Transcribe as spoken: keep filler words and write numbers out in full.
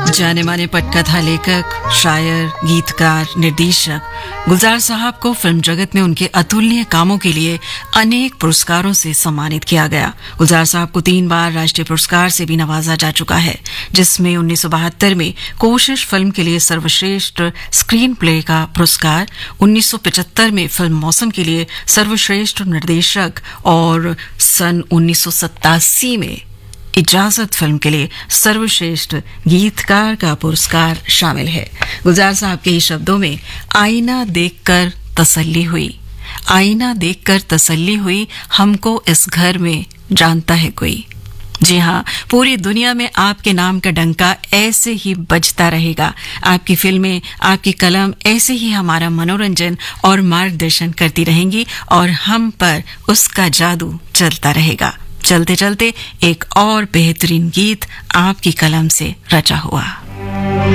जाने माने पटकथा लेखक, शायर, गीतकार, निर्देशक गुलजार साहब को फिल्म जगत में उनके अतुलनीय कामों के लिए अनेक पुरस्कारों से सम्मानित किया गया। गुलजार साहब को तीन बार राष्ट्रीय पुरस्कार से भी नवाजा जा चुका है, जिसमें उन्नीस सौ बहत्तर में कोशिश फिल्म के लिए सर्वश्रेष्ठ स्क्रीन प्ले का पुरस्कार, उन्नीस सौ पचहत्तर में फिल्म मौसम के लिए सर्वश्रेष्ठ निर्देशक और सन उन्नीस सौ सत्तासी में इजाजत फिल्म के लिए सर्वश्रेष्ठ गीतकार का पुरस्कार शामिल है। गुलजार साहब के शब्दों में आईना देखकर तसल्ली हुई, आईना देखकर तसल्ली हुई, हमको इस घर में जानता है कोई। जी हाँ, पूरी दुनिया में आपके नाम का डंका ऐसे ही बजता रहेगा। आपकी फिल्में, आपकी कलम ऐसे ही हमारा मनोरंजन और मार्गदर्शन करती रहेंगी और हम पर उसका जादू चलता रहेगा। चलते चलते एक और बेहतरीन गीत आपकी कलम से रचा हुआ।